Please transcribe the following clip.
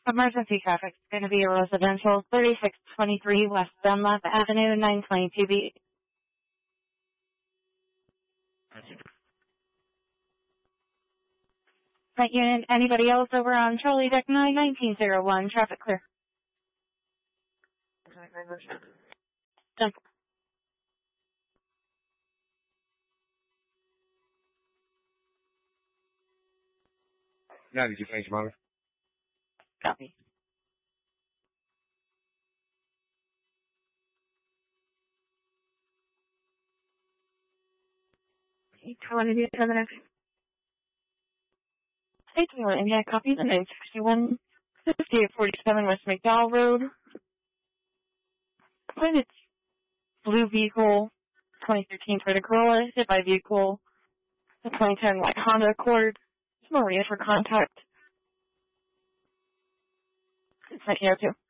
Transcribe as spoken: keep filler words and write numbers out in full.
Emergency traffic is going to be a residential thirty-six twenty-three West Dunlap Avenue, nine twenty-two B. Right unit, anybody else over on Charlie Deck nine, nineteen oh one, traffic clear. Done. ninety-two, thanks, Mother. Copy. eight twenty, for the next. eight twenty, yeah, copy the nine sixty-one, fifty-eight forty-seven West McDowell Road. When it's blue vehicle, twenty thirteen Toyota Corolla, hit by vehicle, the twenty ten white Honda Accord. It's Maria for contact. It's nineteen oh two.